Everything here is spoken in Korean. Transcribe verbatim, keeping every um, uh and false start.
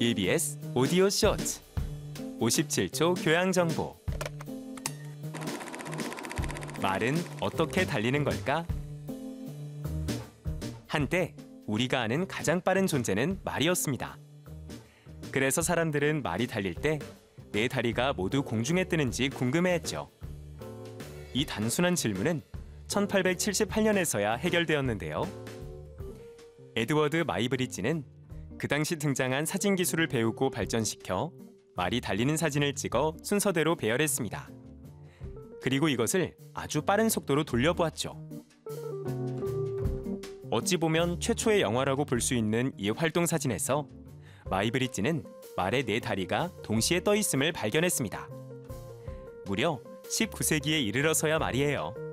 이비에스 오디오 쇼츠 오십칠 초 교양 정보. 말은 어떻게 달리는 걸까? 한때 우리가 아는 가장 빠른 존재는 말이었습니다. 그래서 사람들은 말이 달릴 때 네 다리가 모두 공중에 뜨는지 궁금해했죠. 이 단순한 질문은 천팔백칠십팔 년에서야 해결되었는데요. 에드워드 마이브리지는 그 당시 등장한 사진 기술을 배우고 발전시켜 말이 달리는 사진을 찍어 순서대로 배열했습니다. 그리고 이것을 아주 빠른 속도로 돌려보았죠. 어찌 보면 최초의 영화라고 볼 수 있는 이 활동 사진에서 마이브리지는 말의 네 다리가 동시에 떠 있음을 발견했습니다. 무려 십구 세기에 이르러서야 말이에요.